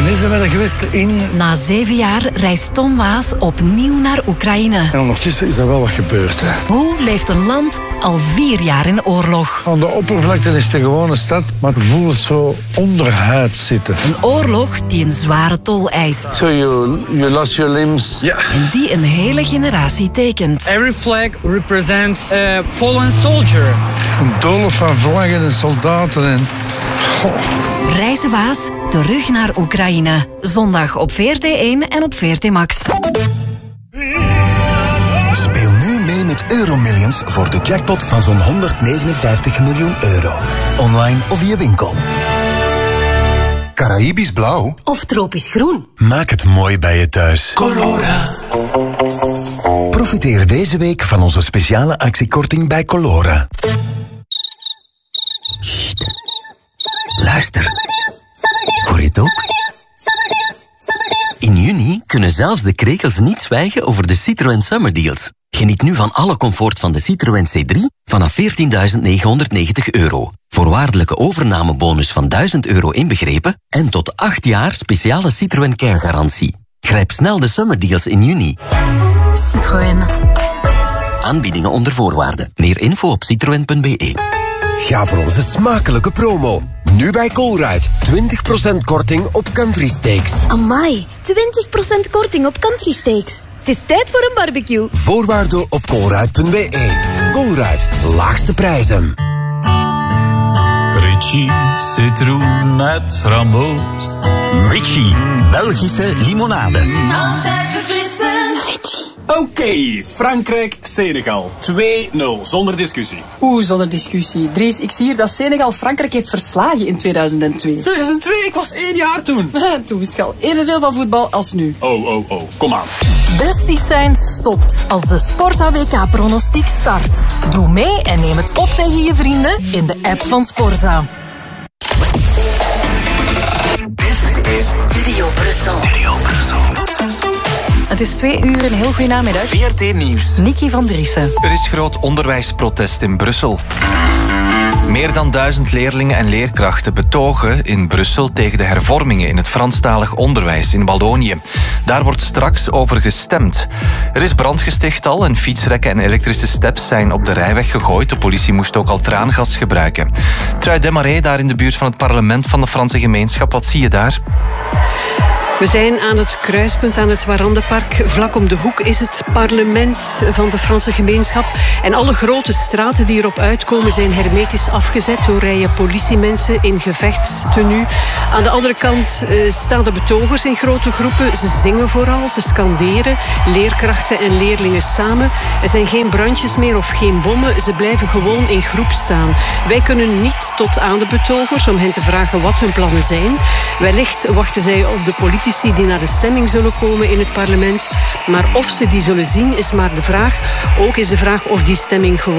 Wanneer zijn we er geweest? Na 7 jaar reist Tom Waas opnieuw naar Oekraïne. En ondertussen is er wel wat gebeurd. Hè. Hoe leeft een land al 4 jaar in oorlog? Aan de oppervlakte is het een gewone stad, maar het voelt zo onderhuid zitten. Een oorlog die een zware tol eist. So you lost your limbs. Ja. En die een hele generatie tekent. Every flag represents a fallen soldier. Een doolhof van vlaggen en soldaten en... Reizen Waas, terug naar Oekraïne. Zondag op VRT1 en op VRT Max. Speel nu mee met Euromillions voor de jackpot van zo'n 159 miljoen euro. Online of via winkel. Caraïbisch blauw Of tropisch groen. Maak het mooi bij je thuis. Colora. Profiteer deze week van onze speciale actiekorting bij Colora. Sst. Luister. Hoor je het ook? In juni kunnen zelfs de krekels niet zwijgen over de Citroën Summer Deals. Geniet nu van alle comfort van de Citroën C3 vanaf €14.990. Voorwaardelijke overnamebonus van €1.000 inbegrepen en tot 8 jaar speciale Citroën Care garantie. Grijp snel de Summer Deals in juni. Citroën. Aanbiedingen onder voorwaarden. Meer info op citroen.be. Ga voor onze smakelijke promo. Nu bij Colruyt. 20% korting op country steaks. Amai, 20% korting op country steaks. Het is tijd voor een barbecue. Voorwaarden op colruyt.be. Colruyt, laagste prijzen. Ritchie, citroen met framboos. Ritchie, Belgische limonade. Altijd verfrissend. Ritchie. Oké, Frankrijk-Senegal. 2-0, zonder discussie. Oeh, zonder discussie. Dries, ik zie hier dat Senegal Frankrijk heeft verslagen in 2002. 2002? Ik was 1 jaar toen. Toen wist je al evenveel van voetbal als nu. Oh, kom aan. Besties zijn stopt als de Sporza WK-pronostiek start. Doe mee en neem het op tegen je vrienden in de app van Sporza. Dit is Studio Brussel. Het is 2 uur, een heel goede namiddag. VRT Nieuws. Nikki van Driessen. Er is groot onderwijsprotest in Brussel. Meer dan 1000 leerlingen en leerkrachten betogen in Brussel tegen de hervormingen in het Franstalig onderwijs in Wallonië. Daar wordt straks over gestemd. Er is brand gesticht al en fietsrekken en elektrische steps zijn op de rijweg gegooid. De politie moest ook al traangas gebruiken. Trui Desmarais, daar in de buurt van het parlement van de Franse gemeenschap. Wat zie je daar? We zijn aan het kruispunt aan het Warandepark. Vlak om de hoek is het parlement van de Franse gemeenschap. En alle grote straten die erop uitkomen zijn hermetisch afgezet door rijen politiemensen in gevechtstenue. Aan de andere kant staan de betogers in grote groepen. Ze zingen vooral, ze scanderen. Leerkrachten en leerlingen samen. Er zijn geen brandjes meer of geen bommen. Ze blijven gewoon in groep staan. Wij kunnen niet tot aan de betogers om hen te vragen wat hun plannen zijn. Wellicht wachten zij op de politici die naar de stemming zullen komen in het parlement. Maar of ze die zullen zien is maar de vraag. Ook is de vraag of die stemming gewoon